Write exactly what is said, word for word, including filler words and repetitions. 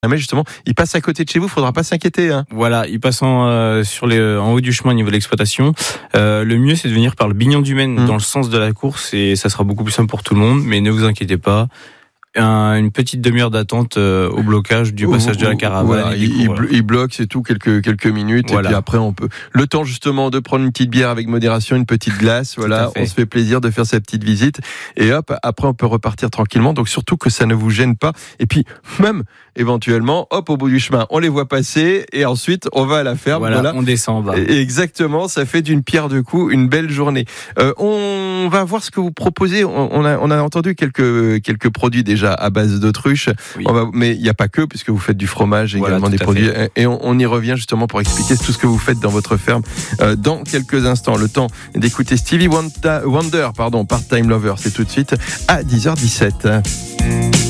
Mais justement, il passe à côté de chez vous, faudra pas s'inquiéter. Hein. Voilà, il passe en, euh, sur les, en haut du chemin au niveau de l'exploitation. Euh, le mieux, c'est de venir par le Bignon du Maine mmh. dans le sens de la course et ça sera beaucoup plus simple pour tout le monde. Mais ne vous inquiétez pas. Un, une petite demi-heure d'attente euh, au blocage du passage oh, de la caravane. Voilà, il, coup, il, voilà. il bloque, c'est tout, quelques quelques minutes, voilà. Et puis après on peut. Le temps justement de prendre une petite bière avec modération, une petite glace, voilà, on se fait plaisir de faire sa petite visite, et hop, après on peut repartir tranquillement. Donc surtout que ça ne vous gêne pas. Et puis même éventuellement, hop, au bout du chemin, on les voit passer, et ensuite on va à la ferme. Voilà, voilà. on descend. Bah. Exactement, ça fait d'une pierre deux coups une belle journée. Euh, on va voir ce que vous proposez. On, on a on a entendu quelques quelques produits déjà à base d'autruche, oui. on va, mais il n'y a pas que, puisque vous faites du fromage, voilà, également des produits, fait. et on, on y revient justement pour expliquer tout ce que vous faites dans votre ferme euh, dans quelques instants. Le temps d'écouter Stevie Wonder, pardon, Part-Time Lover, c'est tout de suite à dix heures dix-sept.